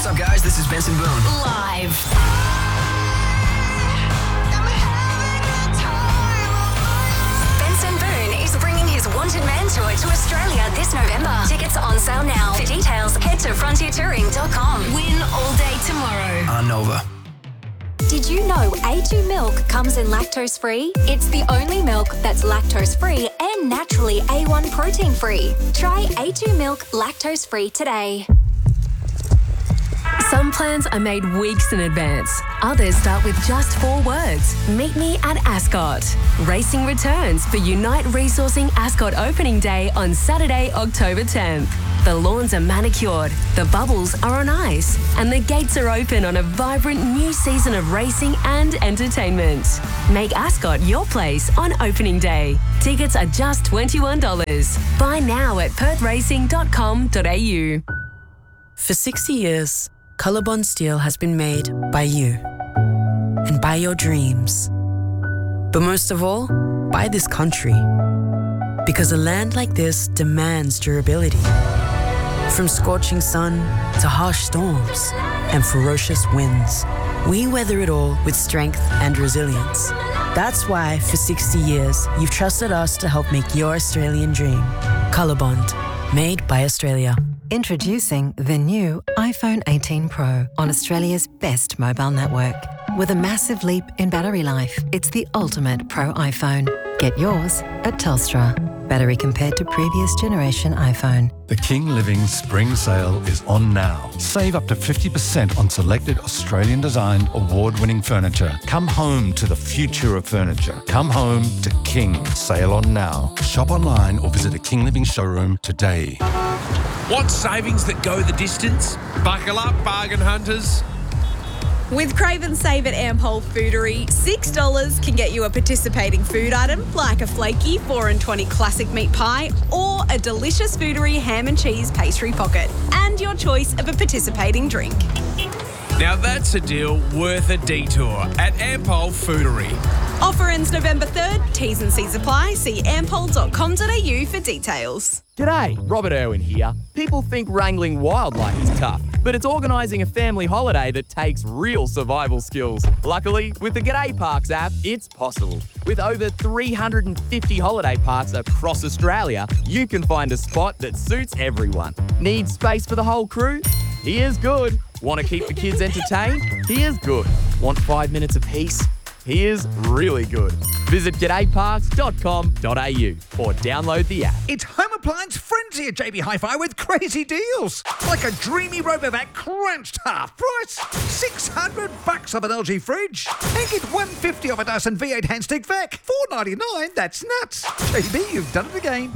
up, guys? This is Benson Boone. Live. Benson Boone is bringing his Wanted Man tour to Australia this November. Tickets are on sale now. For details, head to frontiertouring.com. Win all day tomorrow. On Nova. Did you know A2 milk comes in lactose-free? It's the only milk that's lactose-free and naturally A1 protein-free. Try A2 milk lactose-free today. Some plans are made weeks in advance. Others start with just 4 words. Meet me at Ascot. Racing returns for Unite Resourcing Ascot opening day on Saturday, October 10th. The lawns are manicured, the bubbles are on ice, and the gates are open on a vibrant new season of racing and entertainment. Make Ascot your place on opening day. Tickets are just $21. Buy now at perthracing.com.au. For 60 years, Colorbond Steel has been made by you and by your dreams. But most of all, by this country. Because a land like this demands durability. From scorching sun to harsh storms and ferocious winds, we weather it all with strength and resilience. That's why, for 60 years, you've trusted us to help make your Australian dream. Colorbond, made by Australia. Introducing the new iPhone 18 Pro on Australia's best mobile network. With a massive leap in battery life, it's the ultimate Pro iPhone. Get yours at Telstra. Battery compared to previous generation iPhone. The King Living Spring Sale is on now. Save up to 50% on selected Australian-designed, award-winning furniture. Come home to the future of furniture. Come home to King. Sale on now. Shop online or visit a King Living showroom today. Want savings that go the distance? Buckle up, bargain hunters. With Crave and Save at Ampol Foodery, $6 can get you a participating food item like a flaky 4 and 20 classic meat pie or a delicious Foodery ham and cheese pastry pocket and your choice of a participating drink. Now that's a deal worth a detour at Ampol Foodery. Offer ends November 3rd. T's and C's apply. See ampol.com.au for details. G'day, Robert Irwin here. People think wrangling wildlife is tough, but it's organising a family holiday that takes real survival skills. Luckily, with the G'day Parks app, it's possible. With over 350 holiday parks across Australia, you can find a spot that suits everyone. Need space for the whole crew? Here's good. Want to keep the kids entertained? Here's good. Want 5 minutes of peace? Here's really good. Visit g'dayparks.com.au or download the app. It's Home Appliance Frenzy at JB Hi-Fi with crazy deals. Like a dreamy RoboVac crunched half price. $600 off an LG fridge. And get $150 off a Dyson V8 handstick vac. $4.99, that's nuts. JB, you've done it again.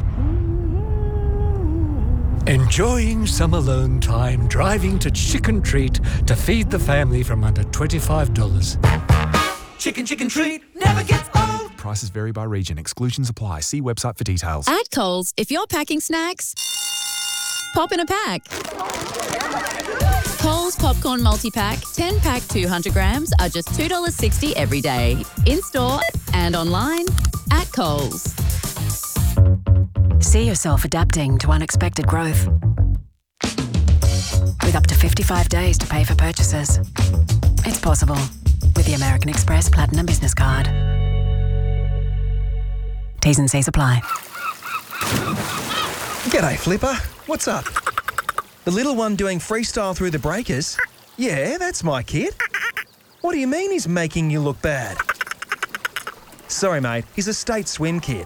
Enjoying some alone time, driving to Chicken Treat to feed the family from under $25. Chicken Treat never gets old. Prices vary by region. Exclusions apply. See website for details. At Coles, if you're packing snacks, pop in a pack. Coles Popcorn Multi-Pack, 10-pack 200 grams are just $2.60 every day. In-store and online at Coles. See yourself adapting to unexpected growth. With up to 55 days to pay for purchases. It's possible with the American Express Platinum Business Card. T's and C's apply. G'day, Flipper. What's up? The little one doing freestyle through the breakers? Yeah, that's my kid. What do you mean he's making you look bad? Sorry, mate. He's a state swim kid.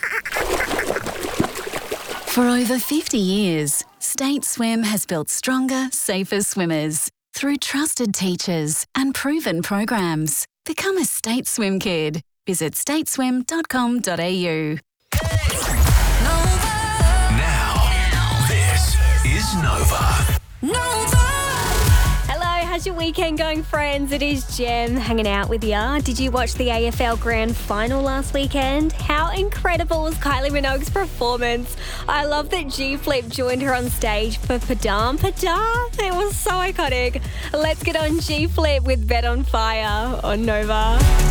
For over 50 years, State Swim has built stronger, safer swimmers through trusted teachers and proven programs. Become a State Swim kid. Visit stateswim.com.au. Now, this is Nova. Hello, how's your weekend going, friends? It is Jem hanging out with ya. Did you watch the AFL Grand Final last weekend? How incredible was Kylie Minogue's performance? I love that G-Flip joined her on stage for Padam Padam. It was so iconic. Let's get on G-Flip with Bet on Fire on Nova.